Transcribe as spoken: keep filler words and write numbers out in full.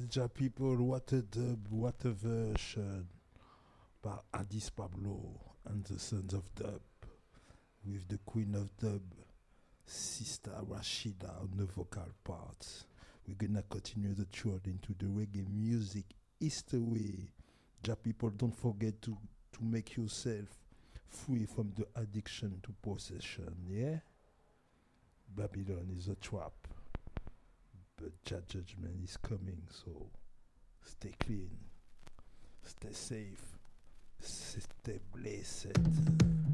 Jah people, what a dub, what a version by Addis Pablo and the Sons of Dub with the Queen of Dub, Sister Rashida on the vocal parts. We're gonna continue the tour into the reggae music history. Jah people, don't forget to, to make yourself free from the addiction to possession, yeah? Babylon is a trap, but Jah judgment is coming, so stay clean, stay safe, stay blessed.